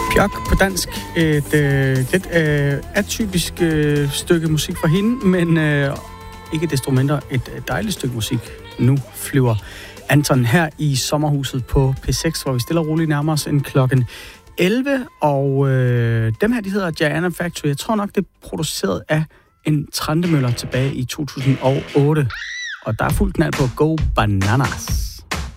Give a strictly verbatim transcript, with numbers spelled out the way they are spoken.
Bjørk på dansk. Et øh, lidt øh, atypisk øh, stykke musik for hende, men øh, ikke desto mindre et dejligt stykke musik. Nu flyver Anton her i sommerhuset på P seks, hvor vi stille og roligt nærmer os en klokken elleve, og øh, dem her, de hedder Gianna Factory. Jeg tror nok, det er produceret af en Trentemøller tilbage i to tusind og otte, og der er fuldt knald på Go Bananas.